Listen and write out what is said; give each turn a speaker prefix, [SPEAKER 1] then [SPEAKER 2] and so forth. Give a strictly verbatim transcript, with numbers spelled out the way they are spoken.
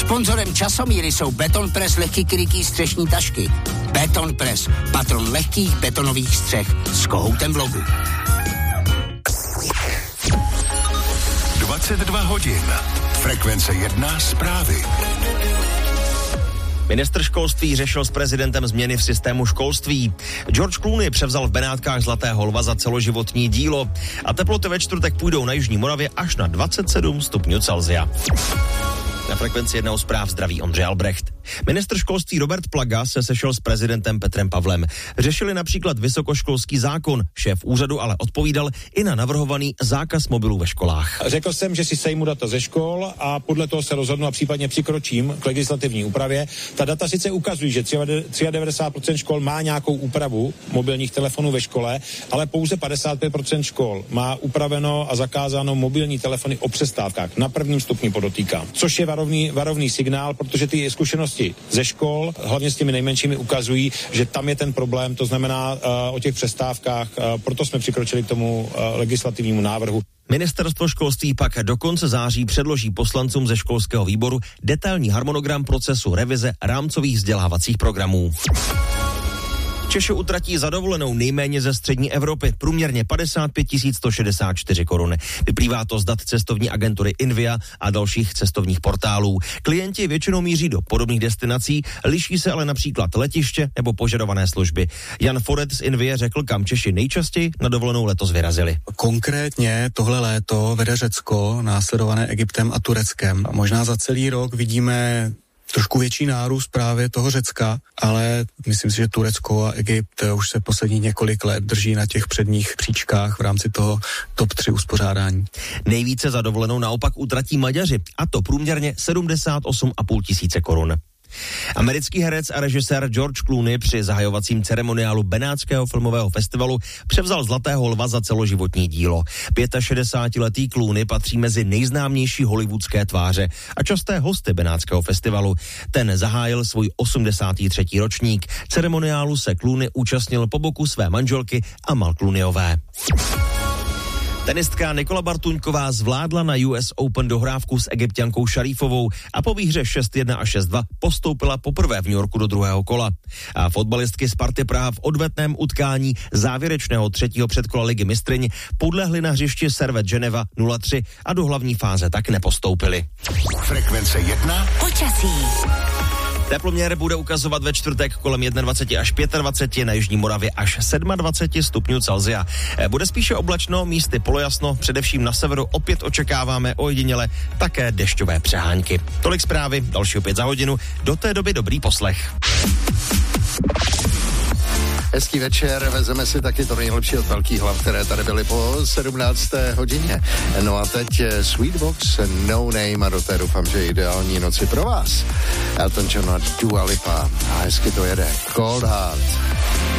[SPEAKER 1] Sponzorem Časomíry jsou Betonpress lehký krytý střešní tašky. Betonpress, patron lehkých betonových střech s kohoutem v logu.
[SPEAKER 2] dvacet dva hodin. Frekvence jedna zprávy.
[SPEAKER 3] Ministr školství řešil s prezidentem změny v systému školství. George Clooney převzal v Benátkách Zlatého lva za celoživotní dílo a teploty ve čtvrtek půjdou na jižní Moravě až na dvacet sedm stupňů Celsia. Na frekvenci jednou zpráv zdraví Ondřej Albrecht. Ministr školství Robert Plaga se sešel s prezidentem Petrem Pavlem. Řešili například vysokoškolský zákon. Šéf úřadu ale odpovídal i na navrhovaný zákaz mobilů ve školách.
[SPEAKER 4] Řekl jsem, že si sejmu data ze škol a podle toho se rozhodnu a případně přikročím k legislativní úpravě. Ta data sice ukazují, že devadesát tři procent škol má nějakou úpravu mobilních telefonů ve škole, ale pouze padesát pět procent škol má upraveno a zakázáno mobilní telefony o přestávkách. Na prvním stupni podotýkám. Což je varovný, varovný signál, protože ty zkušenosti ze škol, hlavně s těmi nejmenšími, ukazují, že tam je ten problém, to znamená uh, o těch přestávkách, uh, proto jsme přikročili k tomu uh, legislativnímu návrhu.
[SPEAKER 3] Ministerstvo školství pak do konce září předloží poslancům ze školského výboru detailní harmonogram procesu revize rámcových vzdělávacích programů. Češi utratí za dovolenou nejméně ze střední Evropy, průměrně padesát pět tisíc sto šedesát čtyři korun. Vyplývá to z dat cestovní agentury Invia a dalších cestovních portálů. Klienti většinou míří do podobných destinací, liší se ale například letiště nebo požadované služby. Jan Foret z Invie řekl, kam Češi nejčastěji na dovolenou letos vyrazili.
[SPEAKER 5] Konkrétně tohle léto vede Řecko, následované Egyptem a Tureckem. Možná za celý rok vidíme trošku větší nárůst právě toho Řecka, ale myslím si, že Turecko a Egypt už se poslední několik let drží na těch předních příčkách v rámci toho top tři uspořádání.
[SPEAKER 3] Nejvíce za dovolenou naopak utratí Maďaři, a to průměrně sedmdesát osm a půl tisíce korun. Americký herec a režisér George Clooney při zahajovacím ceremoniálu Benátského filmového festivalu převzal Zlatého lva za celoživotní dílo. šedesátiletý Clooney patří mezi nejznámější hollywoodské tváře a časté hosty Benátského festivalu. Ten zahájil svůj osmdesátý třetí ročník. Ceremoniálu se Clooney účastnil po boku své manželky Amal Clooneyové. Tenistka Nikola Bartuňková zvládla na U S Open dohrávku s Egypťankou Šarífovou a po výhře šest jedna a šest dva postoupila poprvé v New Yorku do druhého kola. A fotbalistky Sparty Praha v odvetném utkání závěrečného třetího předkola Ligy mistryň podlehly na hřišti Servette Geneva nula tři a do hlavní fáze tak nepostoupily.
[SPEAKER 2] Frekvence jedna.
[SPEAKER 6] Počasí.
[SPEAKER 3] Teploměr bude ukazovat ve čtvrtek kolem dvacet jedna až dvacet pět, na jižní Moravě až dvacet sedm stupňů Celsia. Bude spíše oblačno, místy polojasno, především na severu opět očekáváme ojediněle také dešťové přehánky. Tolik zprávy, další opět za hodinu, do té doby dobrý poslech.
[SPEAKER 7] Hezký večer, vezeme si taky to nejlepší od velkých hlav, které tady byly po sedmnácté hodině. No a teď Sweetbox, No Name a do té doufám, že ideální noci pro vás. Elton John a Dua Lipa a hezky to jede. Cold Heart.